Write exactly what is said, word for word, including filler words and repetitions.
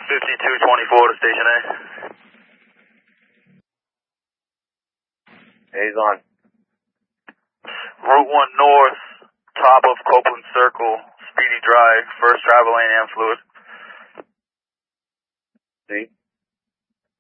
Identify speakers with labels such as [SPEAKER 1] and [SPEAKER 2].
[SPEAKER 1] fifty-two twenty-four to Station A.
[SPEAKER 2] A's on.
[SPEAKER 1] Route one north, top of Copeland Circle, Speedy Drive, first travel lane and fluid.
[SPEAKER 2] See?